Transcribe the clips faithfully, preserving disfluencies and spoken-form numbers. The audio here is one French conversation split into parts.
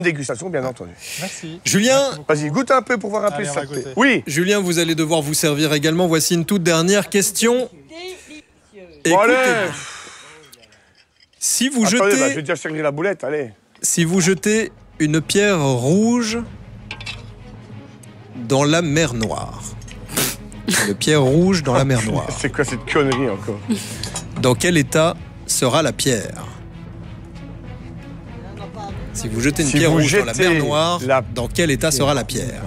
Dégustation, bien entendu. Merci. Julien, vas-y, goûte un peu pour voir un peu ça. Oui. Julien, vous allez devoir vous servir également. Voici une toute dernière question. Bon, allez. Si vous Attendez, jetez, bah, je vais déjà servir la boulette, allez. Si vous jetez une pierre rouge dans la mer Noire. Une pierre rouge dans la mer Noire. C'est quoi cette connerie encore? Dans quel état sera la pierre? Si vous jetez une si pierre rouge dans la mer Noire, la... dans quel état sera la pierre?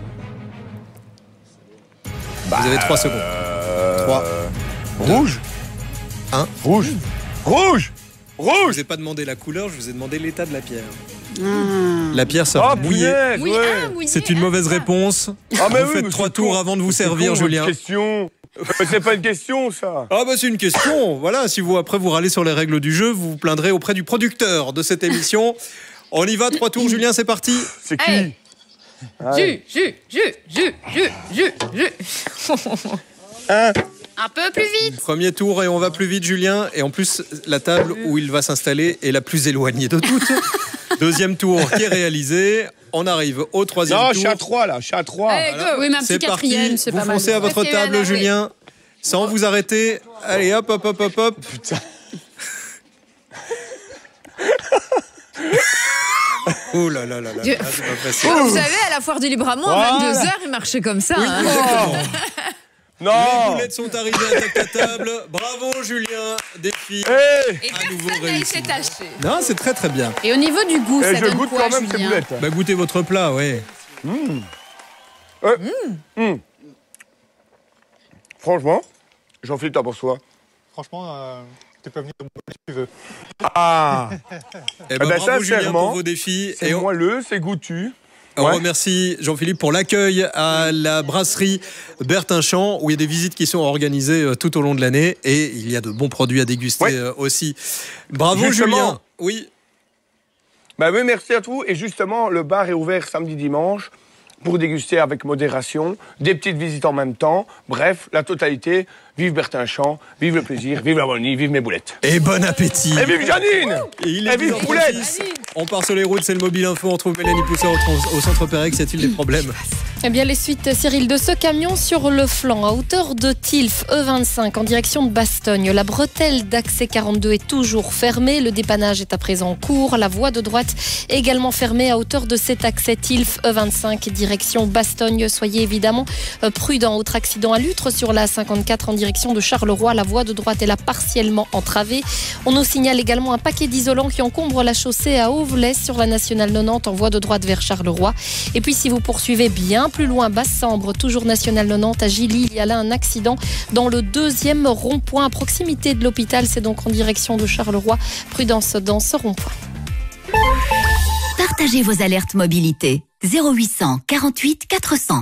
bah, Vous avez trois secondes. Euh... trois. Rouge. un. Rouge. Rouge. Rouge. Je vous ai pas demandé la couleur, je vous ai demandé l'état de la pierre. Mmh. La pierre sera oh, mouillée. Punaise, ouais. ah, mouillé. C'est une mauvaise réponse. Ah, mais vous oui, faites mais trois tours con. avant de vous servir, con, Julien. Question. C'est pas une question, ça. Ah bah c'est une question. Voilà, si vous après vous râlez sur les règles du jeu, vous vous plaindrez auprès du producteur de cette émission. On y va, trois tours, Julien, c'est parti. C'est qui? Allez. Jus, jus, jus, jus, jus, jus, jus. Un. Un peu plus vite. Premier tour et on va plus vite, Julien. Et en plus, la table où il va s'installer est la plus éloignée de toutes. Deuxième tour qui est réalisé. On arrive au troisième non, tour. Non, je suis à trois, là. Je suis à trois. Allez, go. Oui, mais un petit quatrième, c'est pas mal. Vous foncez à votre okay, table, voilà, Julien, oui. Sans vous arrêter. Allez, hop, hop, hop, hop, hop. Putain. Oh là là là là, Je... là c'est pas facile. Oh, vous savez, à la foire du Librement, voilà. à vingt-deux heures, il marchait comme ça. Oui, hein. Non. Les boulettes sont arrivées à ta table. Bravo, Julien. Défi hey. Et à nouveau personne n'a réussi. été taché. Non, c'est très très bien. Et au niveau du goût, hey, ça je donne goûte quoi, quand même ces Julien? boulettes. Bah, goûtez votre plat, ouais. Mmh. Euh. Mmh. Mmh. Franchement, Jean-Philippe, t'as pour soi. Franchement, euh, tu peux venir si tu veux. Ah. Eh ben, eh ben, bravo, Julien, pour sincèrement, vos défis. C'est on... moelleux, c'est goûtu. On ouais. remercie Jean-Philippe pour l'accueil à la brasserie Bertinchamp où il y a des visites qui sont organisées tout au long de l'année et il y a de bons produits à déguster ouais. aussi. Bravo, justement, Julien. Oui. Bah oui, merci à tous. Et justement, le bar est ouvert samedi, dimanche pour déguster avec modération, des petites visites en même temps. Bref, la totalité. Vive Bertinchamp, vive le plaisir, vive la bonnie, vive mes boulettes. Et bon appétit. Et vive Janine. Et, il et vive Boulette. On part sur les routes, c'est le Mobile Info. On trouve Mélanie Poussin au, au centre Pérex. Y a-t-il des problèmes? Eh bien, les suites, Cyril, de ce camion sur le flanc à hauteur de Tilf, E vingt-cinq, en direction de Bastogne. La bretelle d'accès quarante-deux est toujours fermée. Le dépannage est à présent en cours. La voie de droite est également fermée à hauteur de cet accès Tilf, E vingt-cinq, direction Bastogne. Soyez évidemment prudents. Autre accident à Lutre sur la cinquante-quatre en direction de Charleroi. La voie de droite est là partiellement entravée. On nous signale également un paquet d'isolants qui encombre la chaussée à Auvelais sur la nationale quatre-vingt-dix en voie de droite vers Charleroi. Et puis, si vous poursuivez bien plus loin, Basse-Sambre, toujours nationale quatre-vingt-dix à Gilly, il y a là un accident dans le deuxième rond-point à proximité de l'hôpital. C'est donc en direction de Charleroi. Prudence dans ce rond-point. Partagez vos alertes mobilité. zéro huit cent quarante-huit quatre cents.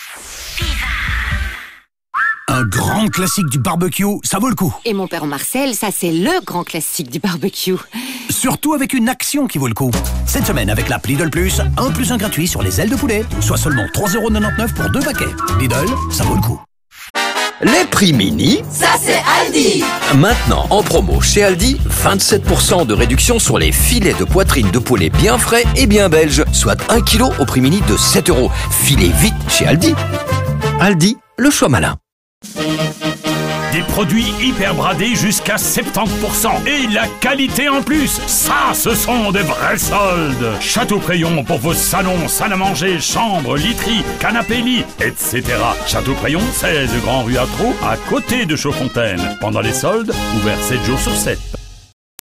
Un grand classique du barbecue, ça vaut le coup. Et mon père Marcel, ça c'est le grand classique du barbecue. Surtout avec une action qui vaut le coup. Cette semaine, avec l'app Lidl Plus, un plus un gratuit sur les ailes de poulet, soit seulement trois euros quatre-vingt-dix pour deux paquets. Lidl, ça vaut le coup. Les prix mini, ça c'est Aldi. Maintenant en promo chez Aldi, vingt-sept pour cent de réduction sur les filets de poitrine de poulet bien frais et bien belges, soit un kilo au prix mini de sept euros. Filez vite chez Aldi. Aldi, le choix malin. Des produits hyper bradés jusqu'à soixante-dix pour cent. Et la qualité en plus. Ça, ce sont des vrais soldes. Château-Crayon pour vos salons, salles à manger, chambres, literies, canapés lits, et cetera. Château-Crayon, seize Grand Rue Atro, à côté de Chaudfontaine. Pendant les soldes, ouvert sept jours sur sept.